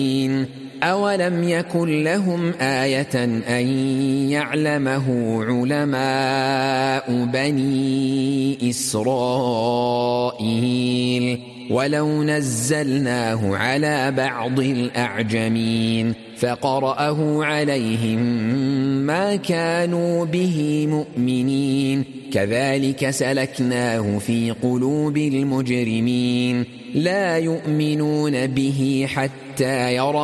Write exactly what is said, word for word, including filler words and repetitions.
أولم يكن لهم آية أن يعلمه علماء بني إسرائيل ولو نزلناه على بعض الأعجمين فقرأه عليهم ما كانوا به مؤمنين كذلك سلكناه في قلوب المجرمين لا يؤمنون به حتى يروا